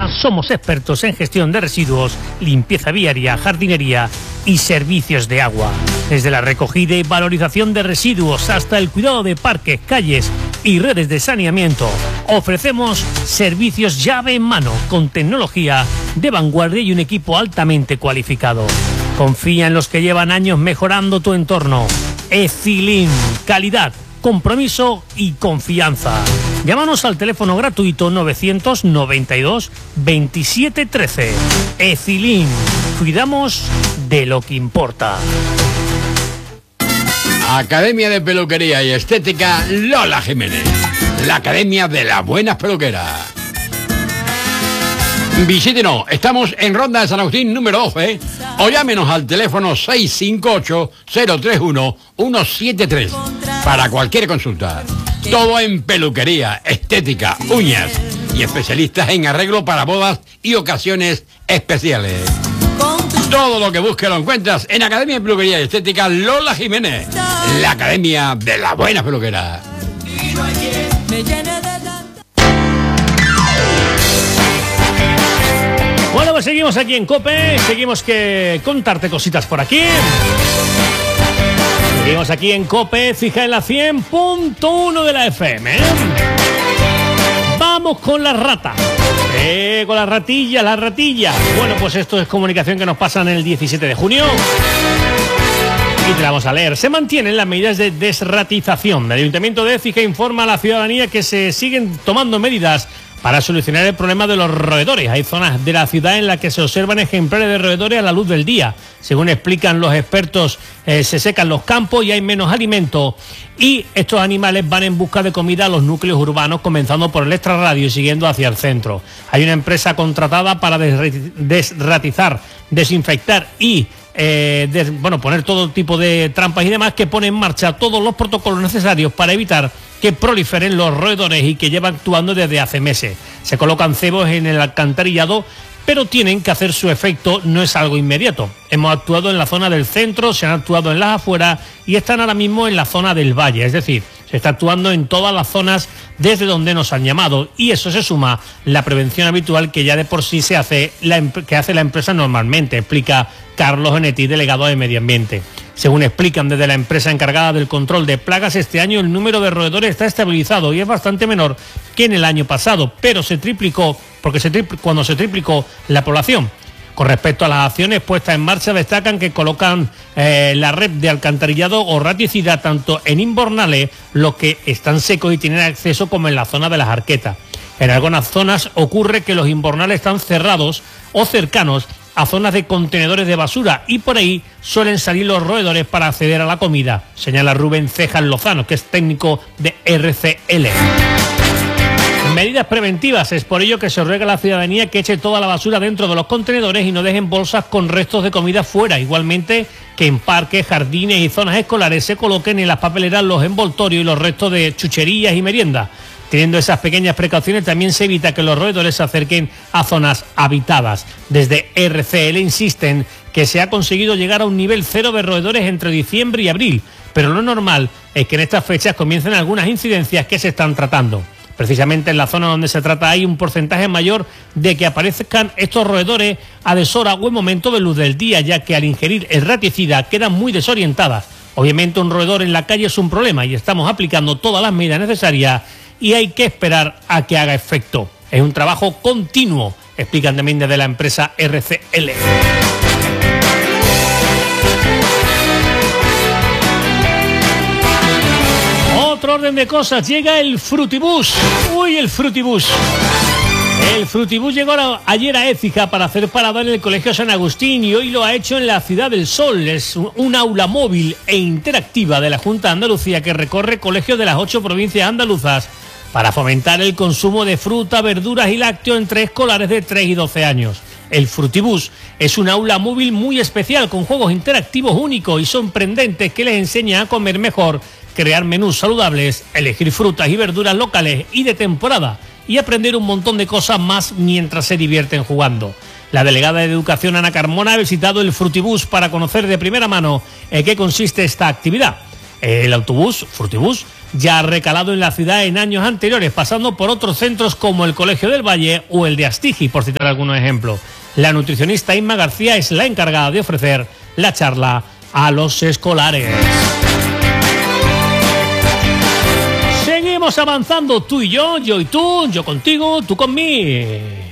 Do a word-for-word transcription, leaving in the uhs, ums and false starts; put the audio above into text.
Agua somos expertos en gestión de residuos, limpieza viaria, jardinería y servicios de agua. Desde la recogida y valorización de residuos hasta el cuidado de parques, calles y redes de saneamiento, ofrecemos servicios llave en mano con tecnología de vanguardia y un equipo altamente cualificado. Confía en los que llevan años mejorando tu entorno. Ecilin, calidad, compromiso y confianza. Llámanos al teléfono gratuito novecientos noventa y dos veintisiete trece. Ecilin, cuidamos de lo que importa. Academia de Peluquería y Estética Lola Jiménez, la Academia de las Buenas Peluqueras. Visítenos, estamos en Ronda de San Agustín número doce, o llámenos al teléfono seis cinco ocho, cero tres uno, uno siete tres para cualquier consulta. Todo en peluquería, estética, uñas y especialistas en arreglo para bodas y ocasiones especiales. Todo lo que busques lo encuentras en Academia de Peluquería y Estética Lola Jiménez, la Academia de la Buena Peluquera. Bueno, pues seguimos aquí en COPE, seguimos que contarte cositas por aquí. Seguimos aquí en COPE, fija en la cien punto uno de la F M. ¿eh? Vamos con la rata. Eh, con las ratillas, las ratillas. Bueno, pues esto es comunicación que nos pasan el diecisiete de junio. Y te la vamos a leer. Se mantienen las medidas de desratización. El Ayuntamiento de Écija informa a la ciudadanía que se siguen tomando medidas para solucionar el problema de los roedores. Hay zonas de la ciudad en las que se observan ejemplares de roedores a la luz del día. Según explican los expertos, eh, se secan los campos y hay menos alimento. Y estos animales van en busca de comida a los núcleos urbanos, comenzando por el extrarradio y siguiendo hacia el centro. Hay una empresa contratada para desratizar, desinfectar y eh, de, bueno, poner todo tipo de trampas y demás, que pone en marcha todos los protocolos necesarios para evitar que proliferen los roedores y que lleva actuando desde hace meses. Se colocan cebos en el alcantarillado, pero tienen que hacer su efecto, no es algo inmediato. Hemos actuado en la zona del centro, se han actuado en las afueras y están ahora mismo en la zona del valle, es decir, se está actuando en todas las zonas desde donde nos han llamado, y eso se suma la prevención habitual que ya de por sí se hace la, que hace la empresa normalmente, explica Carlos Genetti, delegado de Medio Ambiente. Según explican desde la empresa encargada del control de plagas, este año el número de roedores está estabilizado y es bastante menor que en el año pasado, pero se triplicó porque se tripl- cuando se triplicó la población. Con respecto a las acciones puestas en marcha, destacan que colocan eh, la red de alcantarillado o raticida tanto en invernales, los que están secos y tienen acceso, como en la zona de las arquetas. En algunas zonas ocurre que los invernales están cerrados o cercanos a zonas de contenedores de basura y por ahí suelen salir los roedores para acceder a la comida, señala Rubén Cejas Lozano, que es técnico de R C L. Medidas preventivas, es por ello que se ruega a la ciudadanía que eche toda la basura dentro de los contenedores y no dejen bolsas con restos de comida fuera. Igualmente que en parques, jardines y zonas escolares se coloquen en las papeleras los envoltorios y los restos de chucherías y meriendas. Teniendo esas pequeñas precauciones también se evita que los roedores se acerquen a zonas habitadas. Desde R C L insisten que se ha conseguido llegar a un nivel cero de roedores entre diciembre y abril, pero lo normal es que en estas fechas comiencen algunas incidencias que se están tratando. Precisamente en la zona donde se trata hay un porcentaje mayor de que aparezcan estos roedores a deshora o en momento de luz del día, ya que al ingerir el raticida quedan muy desorientadas. Obviamente un roedor en la calle es un problema y estamos aplicando todas las medidas necesarias y hay que esperar a que haga efecto. Es un trabajo continuo, explican también desde la empresa R C L. Otro orden de cosas, llega el Frutibús. Uy, el Frutibús. El Frutibús llegó ayer a Écija para hacer parada en el Colegio San Agustín y hoy lo ha hecho en la Ciudad del Sol. Es un aula móvil e interactiva de la Junta de Andalucía que recorre colegios de las ocho provincias andaluzas para fomentar el consumo de fruta, verduras y lácteos entre escolares de tres y doce años. El Frutibús es un aula móvil muy especial con juegos interactivos únicos y sorprendentes que les enseña a comer mejor, crear menús saludables, elegir frutas y verduras locales y de temporada y aprender un montón de cosas más mientras se divierten jugando. La delegada de Educación, Ana Carmona, ha visitado el Frutibús para conocer de primera mano en qué consiste esta actividad. El autobús, Frutibús, ya ha recalado en la ciudad en años anteriores, pasando por otros centros como el Colegio del Valle o el de Astigi, por citar algunos ejemplos. La nutricionista Inma García es la encargada de ofrecer la charla a los escolares. Seguimos avanzando tú y yo, yo y tú, yo contigo, tú conmigo.